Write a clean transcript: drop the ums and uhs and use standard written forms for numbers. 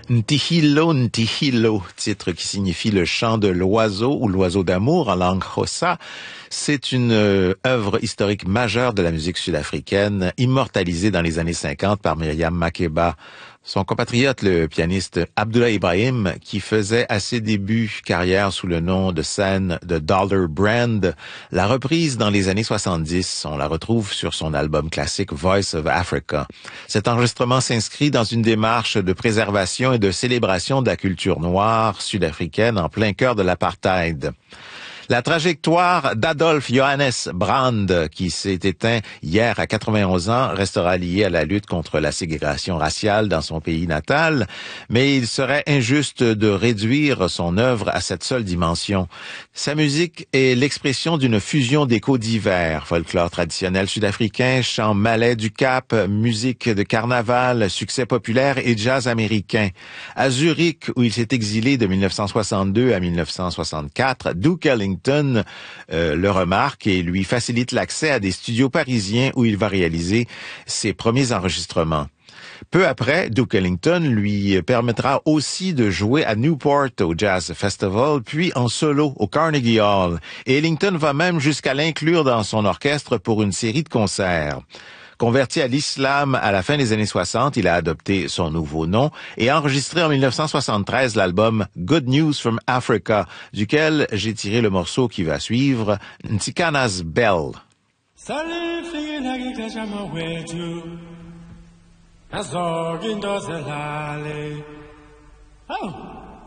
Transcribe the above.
Ntihilo Ntihilo, titre qui signifie le chant de l'oiseau ou l'oiseau d'amour en langue Xhosa. C'est une œuvre historique majeure de la musique sud-africaine, immortalisée dans les années 50 par Miriam Makeba. Son compatriote, le pianiste Abdullah Ibrahim, qui faisait à ses débuts carrière sous le nom de scène de Dollar Brand, l'a reprise dans les années 70. On la retrouve sur son album classique Voice of Africa. Cet enregistrement s'inscrit dans une démarche de préservation et de célébration de la culture noire sud-africaine en plein cœur de l'apartheid. La trajectoire d'Adolf Johannes Brand, qui s'est éteint hier à 91 ans, restera liée à la lutte contre la ségrégation raciale dans son pays natal, mais il serait injuste de réduire son œuvre à cette seule dimension. Sa musique est l'expression d'une fusion d'échos divers, folklore traditionnel sud-africain, chant malais du Cap, musique de carnaval, succès populaire et jazz américain. À Zurich, où il s'est exilé de 1962 à 1964, Duke Ellington le remarque et lui facilite l'accès à des studios parisiens où il va réaliser ses premiers enregistrements. Peu après, Duke Ellington lui permettra aussi de jouer à Newport au Jazz Festival, puis en solo au Carnegie Hall. Et Ellington va même jusqu'à l'inclure dans son orchestre pour une série de concerts. Converti à l'islam à la fin des années 60, il a adopté son nouveau nom et enregistré en 1973 l'album Good News from Africa, duquel j'ai tiré le morceau qui va suivre, Ntikana's Bell. Oh!